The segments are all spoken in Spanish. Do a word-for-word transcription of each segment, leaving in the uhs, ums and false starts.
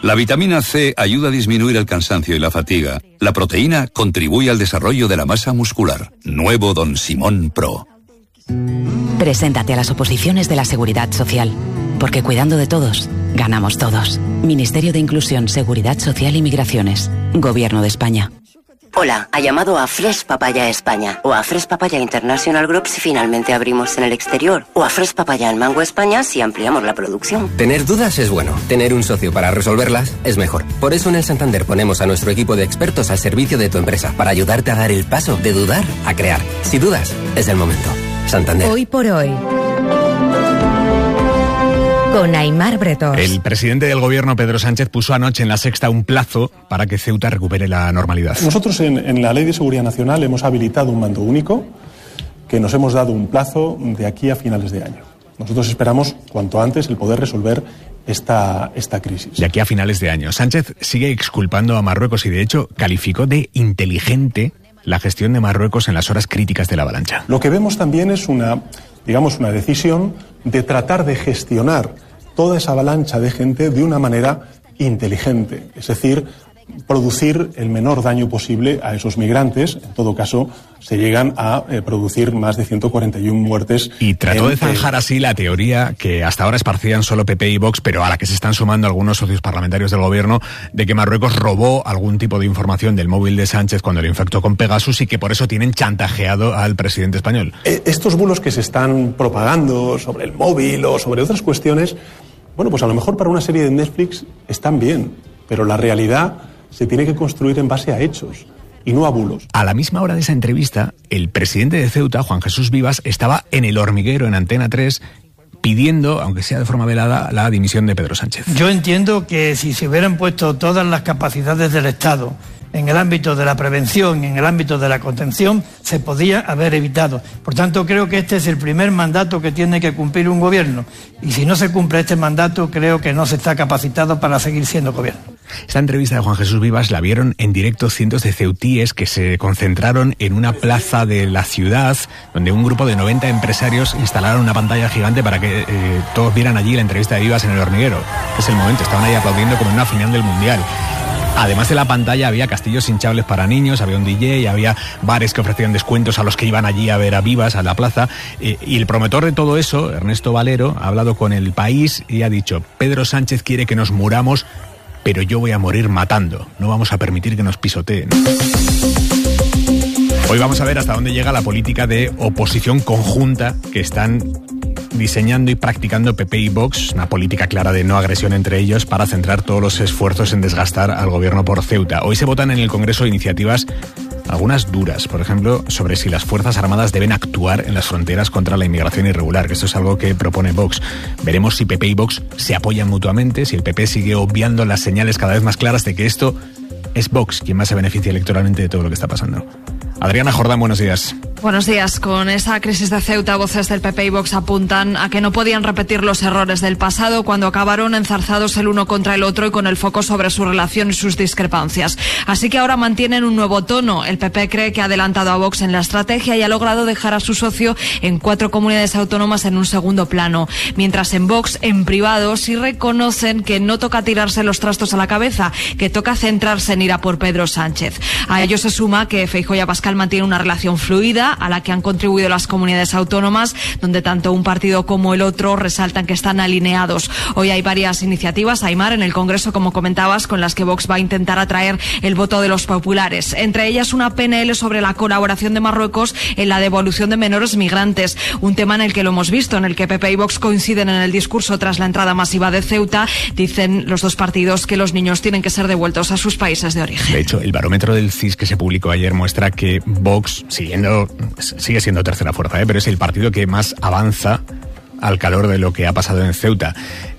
La vitamina C ayuda a disminuir el cansancio y la fatiga. La proteína contribuye al desarrollo de la masa muscular. Nuevo Don Simón Pro. Preséntate a las oposiciones de la Seguridad Social. Porque cuidando de todos, ganamos todos. Ministerio de Inclusión, Seguridad Social y Migraciones. Gobierno de España. Hola, ha llamado a Fresh Papaya España o a Fresh Papaya International Group si finalmente abrimos en el exterior o a Fresh Papaya en Mango España si ampliamos la producción. Tener dudas es bueno, tener un socio para resolverlas es mejor. Por eso en el Santander ponemos a nuestro equipo de expertos al servicio de tu empresa para ayudarte a dar el paso de dudar a crear. Si dudas, es el momento. Santander. Hoy por hoy, con Aimar Bretós. El presidente del gobierno, Pedro Sánchez, puso anoche en La Sexta un plazo para que Ceuta recupere la normalidad. Nosotros en, en la Ley de Seguridad Nacional hemos habilitado un mando único que nos hemos dado un plazo de aquí a finales de año. Nosotros esperamos cuanto antes el poder resolver esta, esta crisis. De aquí a finales de año. Sánchez sigue exculpando a Marruecos y de hecho calificó de inteligente la gestión de Marruecos en las horas críticas de la avalancha. Lo que vemos también es una, digamos, una decisión de tratar de gestionar toda esa avalancha de gente de una manera inteligente, es decir, producir el menor daño posible a esos migrantes. En todo caso, se llegan a eh, producir más de ciento cuarenta y una muertes. Y trató en, de zanjar eh, así la teoría que hasta ahora esparcían solo P P y Vox, pero a la que se están sumando algunos socios parlamentarios del gobierno, de que Marruecos robó algún tipo de información del móvil de Sánchez cuando lo infectó con Pegasus y que por eso tienen chantajeado al presidente español. Eh, estos bulos que se están propagando sobre el móvil o sobre otras cuestiones, bueno, pues a lo mejor para una serie de Netflix están bien, pero la realidad se tiene que construir en base a hechos y no a bulos. A la misma hora de esa entrevista, el presidente de Ceuta, Juan Jesús Vivas, estaba en El Hormiguero, en Antena tres, pidiendo, aunque sea de forma velada, la dimisión de Pedro Sánchez. Yo entiendo que si se hubieran puesto todas las capacidades del Estado en el ámbito de la prevención, en el ámbito de la contención, se podía haber evitado. Por tanto, creo que este es el primer mandato que tiene que cumplir un gobierno. Y si no se cumple este mandato, creo que no se está capacitado para seguir siendo gobierno. Esta entrevista de Juan Jesús Vivas la vieron en directo cientos de ceutíes que se concentraron en una plaza de la ciudad, donde un grupo de noventa empresarios instalaron una pantalla gigante para que eh, todos vieran allí la entrevista de Vivas en El Hormiguero. Es el momento, estaban ahí aplaudiendo como en una final del Mundial. Además de la pantalla había castillos hinchables para niños, había un D J, había bares que ofrecían descuentos a los que iban allí a ver a Vivas, a la plaza. Eh, y el promotor de todo eso, Ernesto Valero, ha hablado con El País y ha dicho: Pedro Sánchez quiere que nos muramos, pero yo voy a morir matando. No vamos a permitir que nos pisoteen. Hoy vamos a ver hasta dónde llega la política de oposición conjunta que están diseñando y practicando P P y Vox, una política clara de no agresión entre ellos para centrar todos los esfuerzos en desgastar al gobierno por Ceuta. Hoy se votan en el Congreso iniciativas, algunas duras, por ejemplo, sobre si las Fuerzas Armadas deben actuar en las fronteras contra la inmigración irregular, que esto es algo que propone Vox. Veremos si P P y Vox se apoyan mutuamente, si el P P sigue obviando las señales cada vez más claras de que esto es Vox quien más se beneficia electoralmente de todo lo que está pasando. Adriana Jordán, buenos días. Buenos días. Con esa crisis de Ceuta, voces del P P y Vox apuntan a que no podían repetir los errores del pasado cuando acabaron enzarzados el uno contra el otro y con el foco sobre su relación y sus discrepancias. Así que ahora mantienen un nuevo tono. El P P cree que ha adelantado a Vox en la estrategia y ha logrado dejar a su socio en cuatro comunidades autónomas en un segundo plano. Mientras en Vox, en privado, sí reconocen que no toca tirarse los trastos a la cabeza, que toca centrarse en ir a por Pedro Sánchez. A ello se suma que Feijóo y Abascal mantiene una relación fluida a la que han contribuido las comunidades autónomas, donde tanto un partido como el otro resaltan que están alineados. Hoy hay varias iniciativas, Aimar, en el Congreso, como comentabas, con las que Vox va a intentar atraer el voto de los populares. Entre ellas una P N L sobre la colaboración de Marruecos en la devolución de menores migrantes, un tema en el que lo hemos visto, en el que P P y Vox coinciden en el discurso tras la entrada masiva de Ceuta. Dicen los dos partidos que los niños tienen que ser devueltos a sus países de origen. De hecho, el barómetro del C I S que se publicó ayer muestra que Vox, siguiendo, sigue siendo tercera fuerza, ¿eh? pero es el partido que más avanza al calor de lo que ha pasado en Ceuta.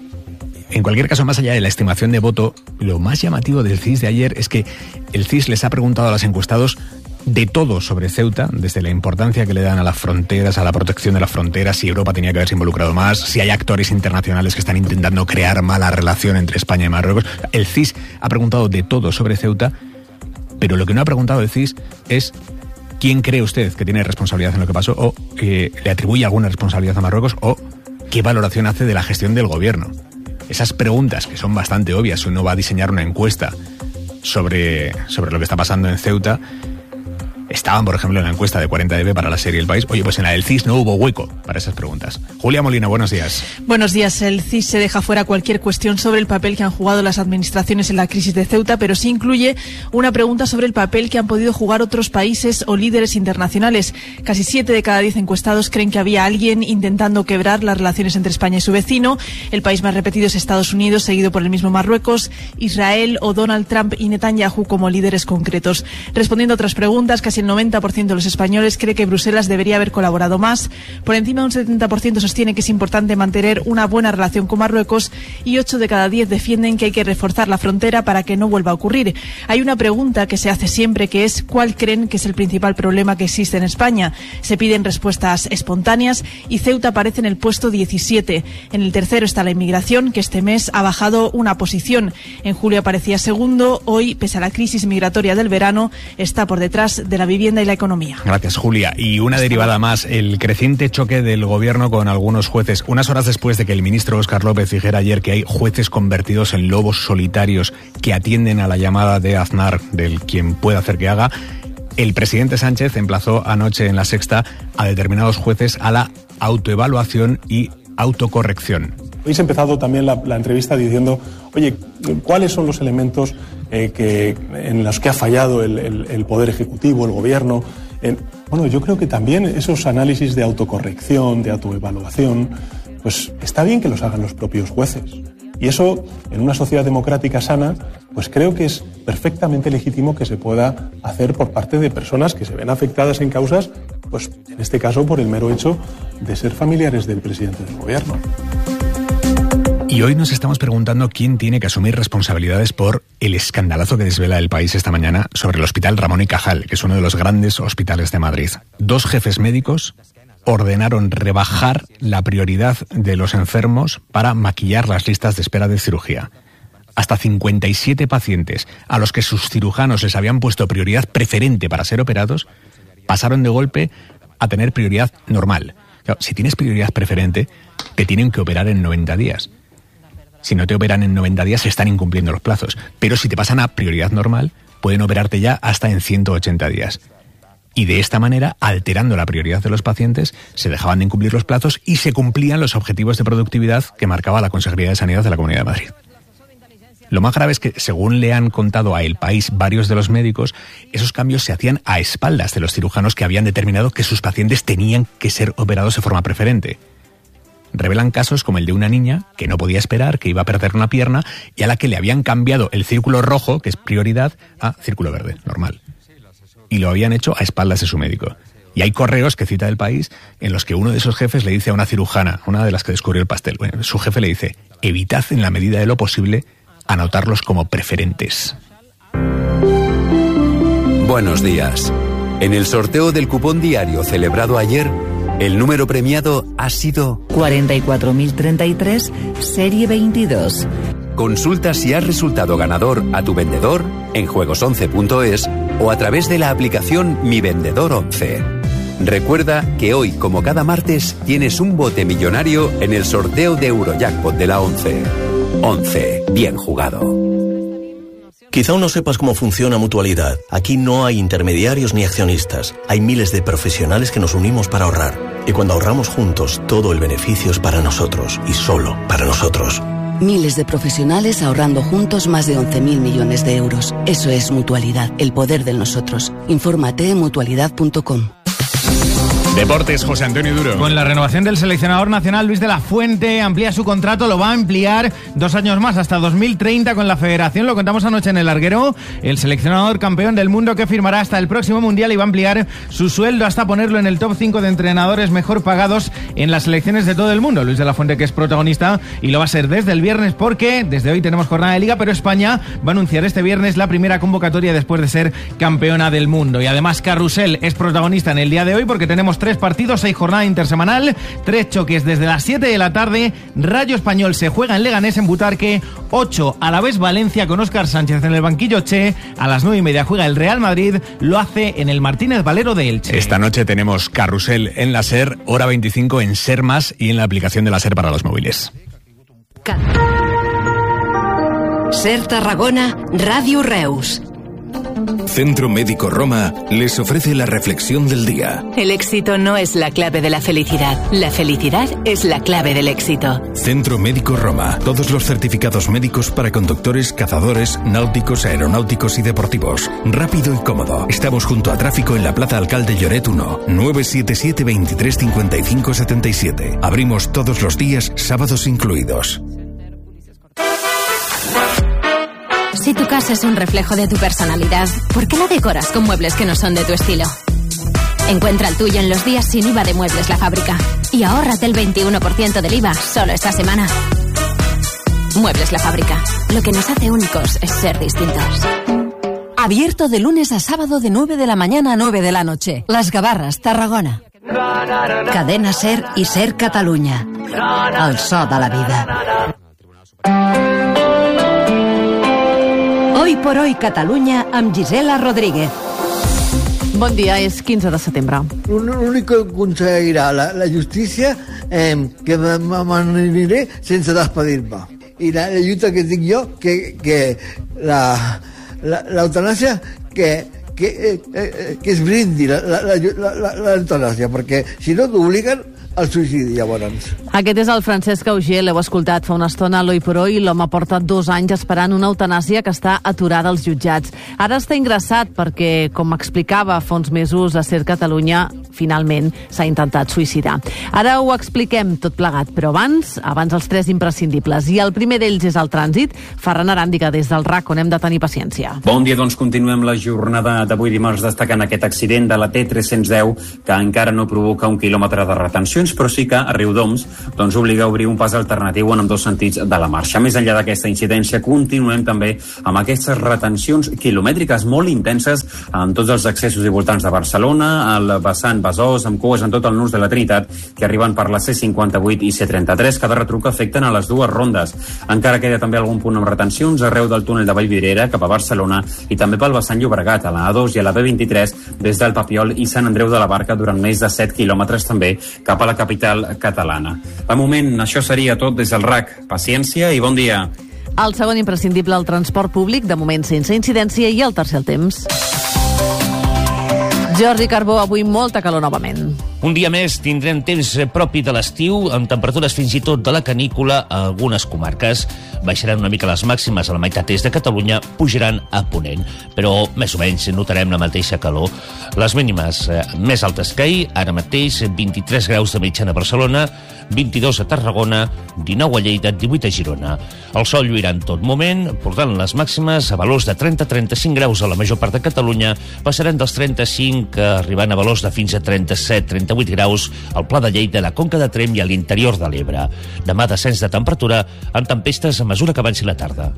En cualquier caso, más allá de la estimación de voto, lo más llamativo del C I S de ayer es que el C I S les ha preguntado a los encuestados de todo sobre Ceuta, desde la importancia que le dan a las fronteras, a la protección de las fronteras, si Europa tenía que haberse involucrado más, si hay actores internacionales que están intentando crear mala relación entre España y Marruecos. El C I S ha preguntado de todo sobre Ceuta, pero lo que no ha preguntado el C I S es quién cree usted que tiene responsabilidad en lo que pasó, o eh, le atribuye alguna responsabilidad a Marruecos, o qué valoración hace de la gestión del gobierno. esas preguntas que son bastante obvias si uno va a diseñar una encuesta sobre, sobre lo que está pasando en Ceuta, estaban, por ejemplo, en la encuesta de cuarenta D B para la serie El País. Oye, pues en la del C I S no hubo hueco para esas preguntas. Julia Molina, buenos días. Buenos días. El C I S se deja fuera cualquier cuestión sobre el papel que han jugado las administraciones en la crisis de Ceuta, pero sí incluye una pregunta sobre el papel que han podido jugar otros países o líderes internacionales. Casi siete de cada diez encuestados creen que había alguien intentando quebrar las relaciones entre España y su vecino. El país más repetido es Estados Unidos, seguido por el mismo Marruecos, Israel o Donald Trump y Netanyahu como líderes concretos. Respondiendo a otras preguntas, casi el noventa por ciento de los españoles cree que Bruselas debería haber colaborado más. Por encima, un setenta por ciento sostiene que es importante mantener una buena relación con Marruecos y ocho de cada diez defienden que hay que reforzar la frontera para que no vuelva a ocurrir. Hay una pregunta que se hace siempre, que es ¿cuál creen que es el principal problema que existe en España? Se piden respuestas espontáneas y Ceuta aparece en el puesto diecisiete. En el tercero está la inmigración, que este mes ha bajado una posición. En julio aparecía segundo, hoy, pese a la crisis migratoria del verano, está por detrás de la vivienda y la economía. Gracias, Julia. Y una derivada más, el creciente choque del gobierno con algunos jueces. Unas horas después de que el ministro Óscar López dijera ayer que hay jueces convertidos en lobos solitarios que atienden a la llamada de Aznar del quien pueda hacer que haga, el presidente Sánchez emplazó anoche en La Sexta a determinados jueces a la autoevaluación y autocorrección. Habéis empezado también la, la entrevista diciendo, oye, ¿cuáles son los elementos eh, que, en los que ha fallado el, el, el Poder Ejecutivo, el Gobierno? Eh, bueno, yo creo que también esos análisis de autocorrección, de autoevaluación, pues está bien que los hagan los propios jueces. Y eso, en una sociedad democrática sana, pues creo que es perfectamente legítimo que se pueda hacer por parte de personas que se ven afectadas en causas, pues en este caso por el mero hecho de ser familiares del presidente del Gobierno. Y hoy nos estamos preguntando quién tiene que asumir responsabilidades por el escandalazo que desvela El País esta mañana sobre el Hospital Ramón y Cajal, que es uno de los grandes hospitales de Madrid. Dos jefes médicos ordenaron rebajar la prioridad de los enfermos para maquillar las listas de espera de cirugía. Hasta cincuenta y siete pacientes a los que sus cirujanos les habían puesto prioridad preferente para ser operados, pasaron de golpe a tener prioridad normal. Claro, si tienes prioridad preferente, te tienen que operar en noventa días. Si no te operan en noventa días, se están incumpliendo los plazos. Pero si te pasan a prioridad normal, pueden operarte ya hasta en ciento ochenta días. Y de esta manera, alterando la prioridad de los pacientes, se dejaban de incumplir los plazos y se cumplían los objetivos de productividad que marcaba la Consejería de Sanidad de la Comunidad de Madrid. Lo más grave es que, según le han contado a El País varios de los médicos, esos cambios se hacían a espaldas de los cirujanos que habían determinado que sus pacientes tenían que ser operados de forma preferente. Revelan casos como el de una niña que no podía esperar, que iba a perder una pierna y a la que le habían cambiado el círculo rojo, que es prioridad, a círculo verde, normal. Y lo habían hecho a espaldas de su médico. Y hay correos que cita El País en los que uno de esos jefes le dice a una cirujana, una de las que descubrió el pastel, bueno, su jefe le dice, evitad en la medida de lo posible anotarlos como preferentes. Buenos días. En el sorteo del cupón diario celebrado ayer, el número premiado ha sido cuarenta y cuatro mil treinta y tres, serie veintidós. Consulta si has resultado ganador a tu vendedor en juegos once punto es o a través de la aplicación Mi Vendedor once. Recuerda que hoy, como cada martes, tienes un bote millonario en el sorteo de Eurojackpot de la once. once. Bien jugado. Quizá aún no sepas cómo funciona Mutualidad. Aquí no hay intermediarios ni accionistas. Hay miles de profesionales que nos unimos para ahorrar. Y cuando ahorramos juntos, todo el beneficio es para nosotros y solo para nosotros. Miles de profesionales ahorrando juntos más de once mil millones de euros. Eso es Mutualidad, el poder del nosotros. Infórmate en mutualidad punto com. Deportes, José Antonio Duro. Con la renovación del seleccionador nacional Luis de la Fuente, amplía su contrato, lo va a ampliar dos años más, hasta dos mil treinta con la federación. Lo contamos anoche en El Larguero. El seleccionador campeón del mundo que firmará hasta el próximo mundial y va a ampliar su sueldo hasta ponerlo en el top cinco de entrenadores mejor pagados en las selecciones de todo el mundo. Luis de la Fuente, que es protagonista, y lo va a ser desde el viernes, porque desde hoy tenemos jornada de liga, pero España va a anunciar este viernes la primera convocatoria después de ser campeona del mundo. Y además Carrusel es protagonista en el día de hoy, porque tenemos tres partidos, seis jornada intersemanal, tres choques desde las siete de la tarde. Rayo Español se juega en Leganés, en Butarque, ocho a la vez Valencia con Óscar Sánchez en el banquillo Che, a las nueve y media juega el Real Madrid, lo hace en el Martínez Valero de Elche. Esta noche tenemos Carrusel en la SER, hora veinticinco en SER Más y en la aplicación de la SER para los móviles. Ser Tarragona, Radio Reus. Centro Médico Roma les ofrece la reflexión del día. El éxito no es la clave de la felicidad. La felicidad es la clave del éxito. Centro Médico Roma. Todos los certificados médicos para conductores, cazadores, náuticos, aeronáuticos y deportivos. Rápido y cómodo. Estamos junto a tráfico en la Plaza Alcalde Lloret uno. nueve siete siete, veintitrés cincuenta y cinco setenta y siete. Abrimos todos los días, sábados incluidos. Si tu casa es un reflejo de tu personalidad, ¿por qué la decoras con muebles que no son de tu estilo? Encuentra el tuyo en los días sin I V A de Muebles La Fábrica y ahórrate el veintiuno por ciento del I V A solo esta semana. Muebles La Fábrica. Lo que nos hace únicos es ser distintos. Abierto de lunes a sábado de nueve de la mañana a nueve de la noche. Las Gavarres, Tarragona. Cadena Ser i Ser Catalunya. El so de la vida. Hoy por hoy Catalunya amb Gisela Rodríguez. Bon dia, és quinze de setembre. L'únic que aconseguirà la, la justícia eh, que m'aniré sense despedir-me. I la, la lluita que tinc jo, que, que la, la, l'eutanàsia, que, que, eh, eh, que es brindi l'eutanàsia, perquè si no t'obliguen al suïcidi, llavors. Aquest és el Francesc Auger, l'heu escoltat fa una estona a l'Oi por Hoy. L'home porta dos anys esperant una eutanàsia que està aturada als jutjats. Ara està ingressat perquè, com explicava fa uns mesos a Ser Catalunya, finalment s'ha intentat suïcidar. Ara ho expliquem tot plegat, però abans, abans els tres imprescindibles. I el primer d'ells és el trànsit. Ferran Aràndiga, des del R A C, on hem de tenir paciència. Bon dia, doncs continuem la jornada d'avui dimarts destacant aquest accident de la T tres cents deu que encara no provoca un quilòmetre de retencions, però sí que a Riudoms doncs, obliga a obrir un pas alternatiu en ambdós sentits de la marxa. Més enllà d'aquesta incidència, continuem també amb aquestes retencions quilomètriques molt intenses en tots els accessos i voltants de Barcelona, al vessant Besòs, amb cues en tot el nus de la Trinitat, que arriben per la C cinquanta-vuit i C trenta-tres. Cada retruc afecten a les dues rondes. Encara queda també algun punt amb retencions arreu del túnel de Vallvidrera cap a Barcelona i també pel vessant Llobregat, a la A dos i a la B vint-i-tres, des del Papiol i Sant Andreu de la Barca durant més de set quilòmetres també cap a la capital catalana. De moment, això seria tot des del R A C. Paciència i bon dia. El segon imprescindible, el transport públic, de moment sense incidència, i el tercer, el temps. Jordi Carbó, avui molta calor novament. Un dia més tindrem temps propi de l'estiu, amb temperatures fins i tot de la canícula a algunes comarques. Baixaran una mica les màximes a la meitat est de Catalunya, pujaran a Ponent, però més o menys notarem la mateixa calor. Les mínimes eh, més altes que ahir, ara mateix vint-i-tres graus de mitjana a Barcelona, vint-i-dos a Tarragona, dinou a Lleida, divuit a Girona. El sol lluirà en tot moment, portant les màximes a valors de trenta a trenta-cinc graus a la major part de Catalunya, passaran dels trenta-cinc arribant a valors de fins a trenta-set a trenta-vuit graus al Pla de Lleida, la Conca de Tremp i a l'interior de l'Ebre. Demà descens de temperatura amb tempestes a mesura que avanci la tarda.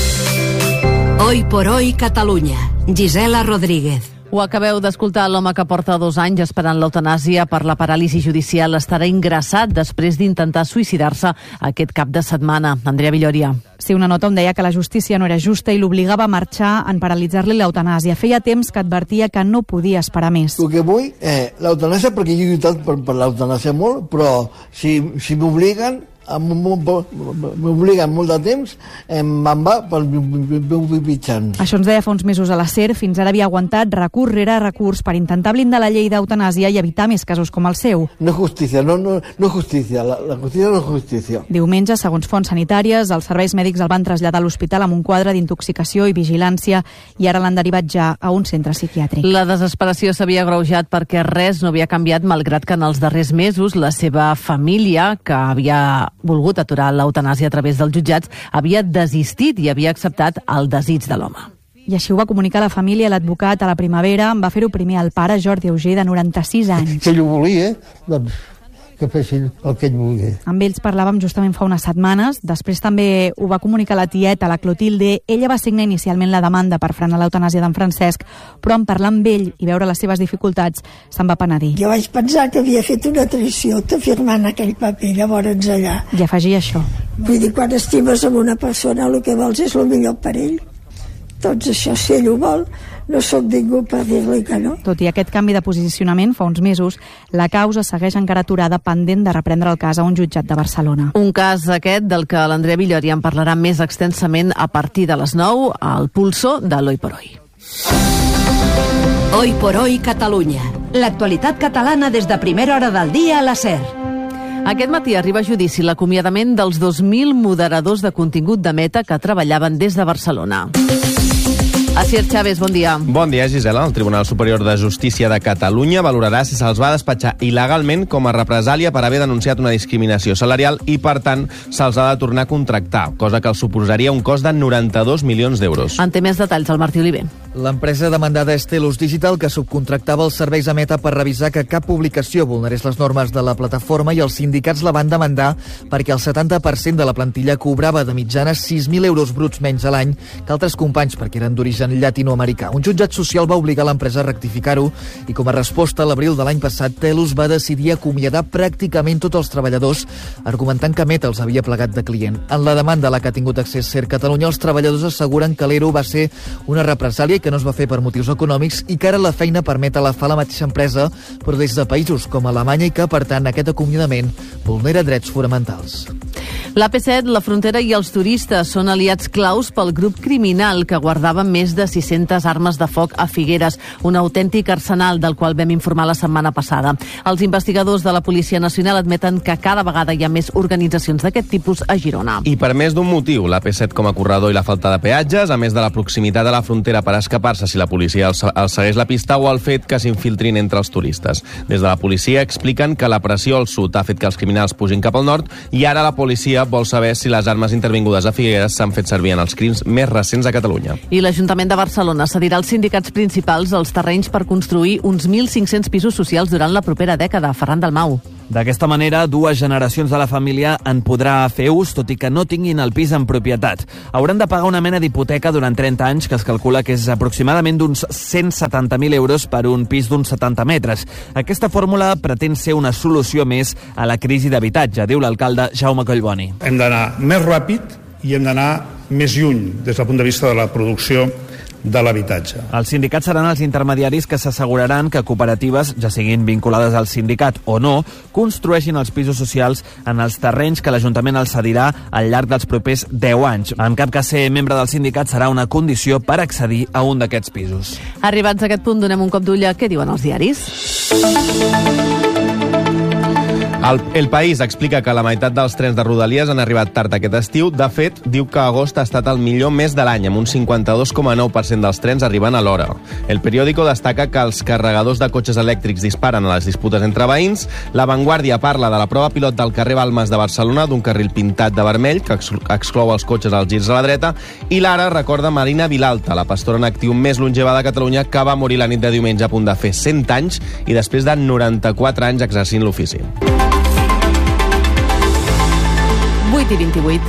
Hoy por hoy Catalunya. Gisela Rodríguez. Ho acabeu d'escoltar. L'home que porta dos anys esperant l'eutanàsia per la paràlisi judicial estarà ingressat després d'intentar suïcidar-se aquest cap de setmana. Andrea Villoria. Sí, una nota on deia que la justícia no era justa i l'obligava a marxar en paralitzar-li l'eutanàsia. Feia temps que advertia que no podia esperar més. El que vull, eh, l'eutanàsia, perquè jo he lluitat per, per l'eutanàsia molt, però si, si m'obliguen, m'obliguen molt de temps, me'n va pel meu mitjan. Això ens deia fa uns mesos a la SER. Fins ara havia aguantat recurs rere recurs per intentar blindar la llei d'eutanàsia i evitar més casos com el seu. No justícia, no, no, no justícia, la, la justícia no és justícia. Diumenge, segons fonts sanitàries, els serveis mèdics el van traslladar a l'hospital amb un quadre d'intoxicació i vigilància i ara l'han derivat ja a un centre psiquiàtric. La desesperació s'havia agreujat perquè res no havia canviat, malgrat que en els darrers mesos la seva família, que havia volgut aturar l'eutanàsia a través dels jutjats, havia desistit i havia acceptat el desig de l'home. I així ho va comunicar la família. L'advocat a la primavera va fer-ho primer al pare, Jordi Auger, de noranta-sis anys. Si ell ho volia, doncs que fessin el que ell volgués. Amb ells parlàvem justament fa unes setmanes. Després també ho va comunicar la tieta, la Clotilde. Ella va signar inicialment la demanda per frenar l'eutanàsia d'en Francesc, però en parlar amb ell i veure les seves dificultats se'n va penedir. Jo vaig pensar que havia fet una traïció firmant aquell paper, llavors allà. I afegia això. Vull dir, quan estimes amb una persona el que vols és el millor per ell. Doncs això, si ell ho vol, no sóc ningú per dir-li que no. Tot i aquest canvi de posicionament fa uns mesos, la causa segueix encara aturada pendent de reprendre el cas a un jutjat de Barcelona. Un cas aquest del que l'Andrea Villori en parlarà més extensament a partir de les nou al Pulso de l'Hoy por Hoy. Hoy por Hoy Catalunya. L'actualitat catalana des de primera hora del dia a la SER. Aquest matí arriba a judici l'acomiadament dels dos mil moderadors de contingut de Meta que treballaven des de Barcelona. Asier Chávez, bon dia. Bon dia, Gisela. El Tribunal Superior de Justícia de Catalunya valorarà si se'ls va despatxar il·legalment com a represàlia per haver denunciat una discriminació salarial i, per tant, se'ls ha de tornar a contractar, cosa que els suposaria un cost de noranta-dos milions d'euros. En té més detalls el Martí Oliver. L'empresa demandada és Telus Digital, que subcontractava els serveis a Meta per revisar que cap publicació vulnerés les normes de la plataforma, i els sindicats la van demandar perquè el setanta per cent de la plantilla cobrava de mitjana sis mil euros bruts menys a l'any que altres companys perquè eren d'origen llatinoamericà. Un jutjat social va obligar l'empresa a rectificar-ho i, com a resposta, a l'abril de l'any passat, Telus va decidir acomiadar pràcticament tots els treballadors, argumentant que Meta els havia plegat de client. En la demanda a la que ha tingut accés SER Catalunya, els treballadors asseguren que l'E R O va ser una represàlia que no es va fer per motius econòmics i que ara la feina per Meta la fa la mateixa empresa, però des de països com Alemanya, i que, per tant, aquest acomiadament vulnera drets fonamentals. L'A P set, la frontera i els turistes són aliats claus pel grup criminal que guardava més de sis-centes armes de foc a Figueres, un autèntic arsenal del qual vam informar la setmana passada. Els investigadors de la Policia Nacional admeten que cada vegada hi ha més organitzacions d'aquest tipus a Girona. I per més d'un motiu, l'A P set com a corredor i la falta de peatges, a més de la proximitat a la frontera per escapar-se si la policia els, els segueix la pista, o el fet que s'infiltrin entre els turistes. Des de la policia expliquen que la pressió al sud ha fet que els criminals pugin cap al nord, i ara la policia vol saber si les armes intervingudes a Figueres s'han fet servir en els crims més recents a Catalunya. I l'Ajuntament de Barcelona cedirà als sindicats principals els terrenys per construir uns mil cinc-cents pisos socials durant la propera dècada. Ferran Dalmau. D'aquesta manera, dues generacions de la família en podrà fer ús, tot i que no tinguin el pis en propietat. Hauran de pagar una mena d'hipoteca durant trenta anys, que es calcula que és aproximadament d'uns cent setanta mil euros per un pis d'uns setanta metres. Aquesta fórmula pretén ser una solució més a la crisi d'habitatge, diu l'alcalde Jaume Collboni. Hem d'anar més ràpid i hem d'anar més lluny des del punt de vista de la producció de l'habitatge. Els sindicats seran els intermediaris que s'asseguraran que cooperatives, ja siguin vinculades al sindicat o no, construeixin els pisos socials en els terrenys que l'Ajuntament els cedirà al llarg dels propers deu anys. En cap cas, ser membre del sindicat serà una condició per accedir a un d'aquests pisos. Arribats a aquest punt, donem un cop d'ull a què diuen els diaris. El, el País explica que la meitat dels trens de Rodalies han arribat tard aquest estiu. De fet, diu que agost ha estat el millor mes de l'any, amb un cinquanta-dos coma nou per cent dels trens arribant a l'hora. El Periódico destaca que els carregadors de cotxes elèctrics disparen a les disputes entre veïns. La Vanguardia parla de la prova pilot del carrer Balmes de Barcelona, d'un carril pintat de vermell que exclou els cotxes als girs a la dreta. I l'Ara recorda Marina Vilalta, la pastora en actiu més longeva de Catalunya, que va morir la nit de diumenge a punt de fer cent anys i després de noranta-quatre anys exercint l'ofici. vuit i vint-i-vuit.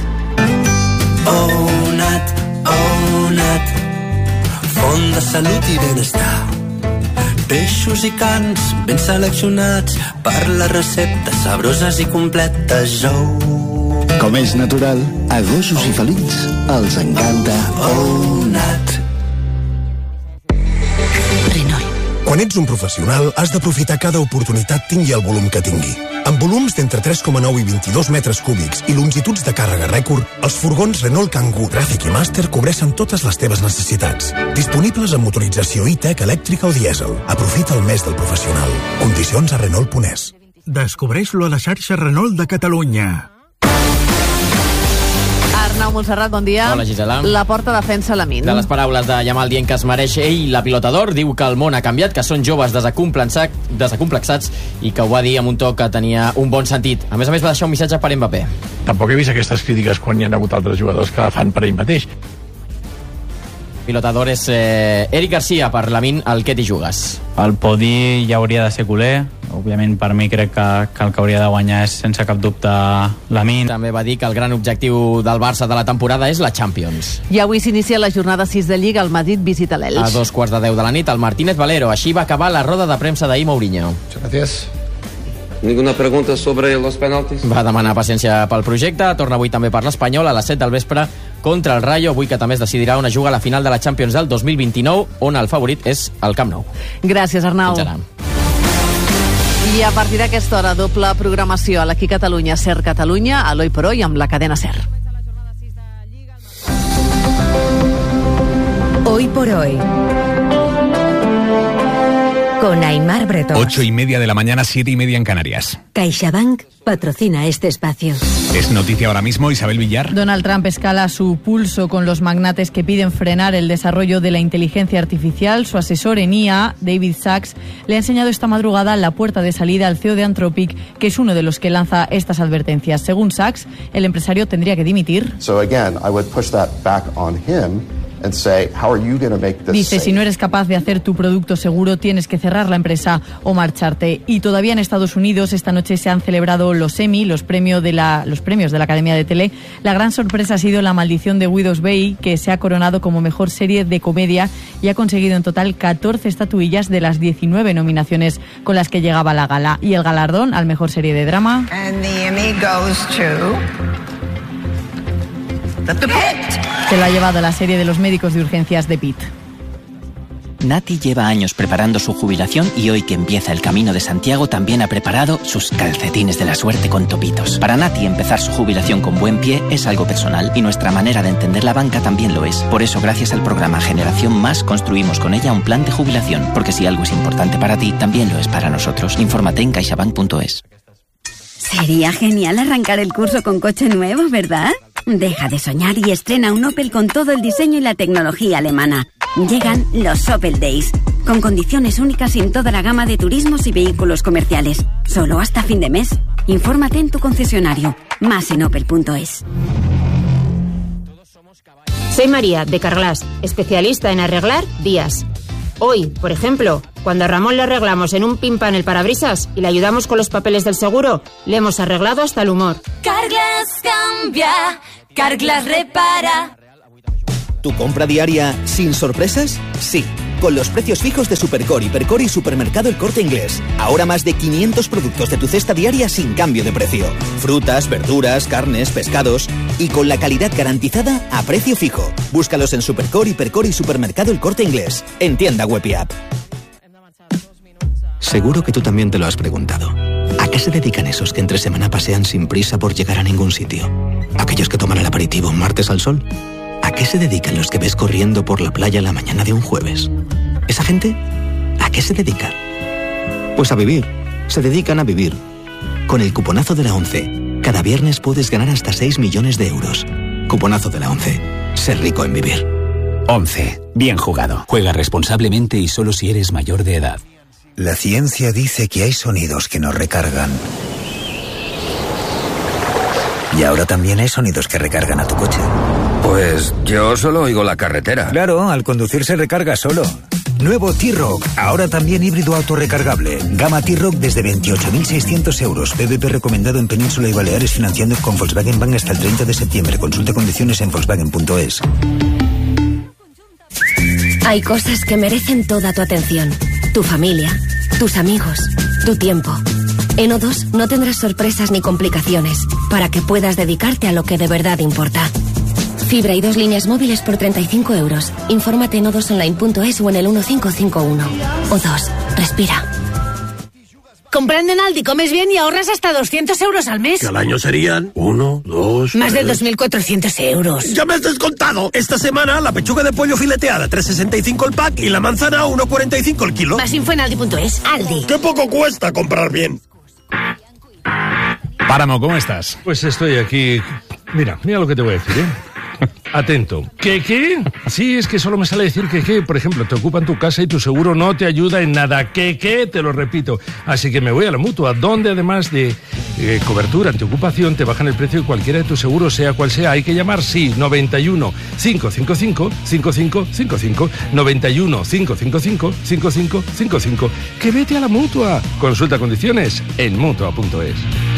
Onat, onat, font de salut i benestar. Peixos i carns ben seleccionats per les receptes sabroses i completes. Oh. Com és natural, a gossos i felins els encanta Onat. Quan ets un professional, has d'aprofitar cada oportunitat tingui el volum que tingui. Amb volums d'entre tres coma nou i vint-i-dos metres cúbics i longituds de càrrega rècord, els furgons Renault Kangoo, Traffic i Master cobreixen totes les teves necessitats. Disponibles amb motorització e-tech, elèctrica o dièsel. Aprofita el mes del professional. Condicions a Renault punt es. Descobreix-lo a la xarxa Renault de Catalunya. Arnau Montserrat, bon dia. Hola, Gisela. La Porta defensa Lamine. De les paraules de Yamal dient que es mereix ell la pilota d'or, diu que el món ha canviat, que són joves desacomplexats i que ho va dir amb un to que tenia un bon sentit. A més a més, va deixar un missatge per Mbappé. Tampoc he vist aquestes crítiques quan hi ha hagut altres jugadors que fan per ell mateix. Pilotador és eh, Eric Garcia. Per Lamine, el què t'hi jugues? El podi ja hauria de ser culer. Òbviament, per mi crec que, que el que hauria de guanyar és sense cap dubte Lamine. També va dir que el gran objectiu del Barça de la temporada és la Champions. I avui s'inicia la jornada sis de Lliga. El Madrid visita l'Elx. A dos quarts de deu de la nit, el Martínez Valero. Així va acabar la roda de premsa d'ahir Mourinho. Gràcies. Ninguna pregunta sobre los penaltis? Va demanar paciència pel projecte, torna avui també per l'Espanyol a les set del vespre contra el Rayo, avui que també es decidirà on es juga la final de la Champions del dos mil vint-i-nou, on el favorit és el Camp Nou. Gràcies, Arnau. Fins ara. I a partir d'aquesta hora, doble programació a l'Aquí Catalunya, Ser Catalunya, a l'Hoy por Hoy amb la cadena Ser. Hoy por Hoy, con Aimar Bretón. Ocho y media de la mañana, siete y media en Canarias. CaixaBank patrocina este espacio. Es noticia ahora mismo, Isabel Villar. Donald Trump escala su pulso con los magnates que piden frenar el desarrollo de la inteligencia artificial. Su asesor en I A, David Sachs, le ha enseñado esta madrugada la puerta de salida al C E O de Anthropic, que es uno de los que lanza estas advertencias. Según Sachs, el empresario tendría que dimitir. So again, I would push that back on him. Dice, si no eres capaz de hacer tu producto seguro, tienes que cerrar la empresa o marcharte. Y todavía en Estados Unidos, esta noche se han celebrado los Emmy, los, premio de la, los premios de la Academia de Tele. La gran sorpresa ha sido La maldición de Widow's Bay, que se ha coronado como mejor serie de comedia y ha conseguido en total catorce estatuillas de las diecinueve nominaciones con las que llegaba a la gala. Y el galardón al mejor serie de drama... And the Emmy goes to... The Pit. Se lo ha llevado la serie de los médicos de urgencias de Pit. Nati lleva años preparando su jubilación y hoy que empieza el Camino de Santiago también ha preparado sus calcetines de la suerte con topitos. Para Nati empezar su jubilación con buen pie es algo personal y nuestra manera de entender la banca también lo es. Por eso gracias al programa Generación Más construimos con ella un plan de jubilación, porque si algo es importante para ti, también lo es para nosotros. Infórmate en caixabank punto es. Sería genial arrancar el curso con coche nuevo, ¿verdad? Deja de soñar y estrena un Opel con todo el diseño y la tecnología alemana. Llegan los Opel Days, con condiciones únicas en toda la gama de turismos y vehículos comerciales. Solo hasta fin de mes. Infórmate en tu concesionario. Más en opel punto es. Soy María, de Carglass, especialista en arreglar días. Hoy, por ejemplo, cuando a Ramón le arreglamos en un pimpan el parabrisas y le ayudamos con los papeles del seguro, le hemos arreglado hasta el humor. Carglass cambia, Carglass repara. ¿Tu compra diaria sin sorpresas? Sí, con los precios fijos de Supercore, Hipercore y Supermercado El Corte Inglés. Ahora más de quinientos productos de tu cesta diaria sin cambio de precio. Frutas, verduras, carnes, pescados y con la calidad garantizada a precio fijo. Búscalos en Supercore, Hipercore y Supermercado El Corte Inglés. En tienda web y app. Seguro que tú también te lo has preguntado. ¿A qué se dedican esos que entre semana pasean sin prisa por llegar a ningún sitio? ¿Aquellos que toman el aperitivo un martes al sol? ¿A qué se dedican los que ves corriendo por la playa la mañana de un jueves? ¿Esa gente? ¿A qué se dedica? Pues a vivir. Se dedican a vivir. Con el cuponazo de la ONCE, cada viernes puedes ganar hasta seis millones de euros. Cuponazo de la ONCE. Ser rico en vivir. ONCE. Bien jugado. Juega responsablemente y solo si eres mayor de edad. La ciencia dice que hay sonidos que nos recargan. Y ahora también hay sonidos que recargan a tu coche. Pues yo solo oigo la carretera. Claro, al conducir se recarga solo. Nuevo T-Rock, ahora también híbrido autorrecargable. Gama T-Rock desde veintiocho mil seiscientos euros. P V P recomendado en Península y Baleares, financiando con Volkswagen Bank hasta el treinta de septiembre. Consulta condiciones en volkswagen punto es. Hay cosas que merecen toda tu atención. Tu familia, tus amigos, tu tiempo. En O dos no tendrás sorpresas ni complicaciones para que puedas dedicarte a lo que de verdad importa. Fibra y dos líneas móviles por treinta y cinco euros. Infórmate en o dos online punto es o en el uno cinco cinco uno. O dos, respira. Comprando en Aldi comes bien y ahorras hasta doscientos euros al mes. Que al año serían uno, dos... Más tres... de dos mil cuatrocientos euros. ¡Ya me has descontado! Esta semana la pechuga de pollo fileteada tres sesenta y cinco el pack y la manzana a uno cuarenta y cinco el kilo. Más info en Aldi punto es. Aldi. ¡Qué poco cuesta comprar bien! Páramo, ¿cómo estás? Pues estoy aquí... Mira, mira lo que te voy a decir, ¿eh? Atento. ¿Qué, qué? Sí, es que solo me sale decir que, qué. Por ejemplo, te ocupan tu casa y tu seguro no te ayuda en nada. ¿Qué, qué? Te lo repito. Así que me voy a la Mutua, donde además de eh, cobertura antiocupación, te bajan el precio de cualquiera de tus seguros, sea cual sea. Hay que llamar, sí, noventa y uno, cinco cinco cinco, cinco cinco cinco cinco, noventa y uno, cinco cinco cinco, cinco cinco cinco cinco. Que vete a la Mutua. Consulta condiciones en mutua punto es.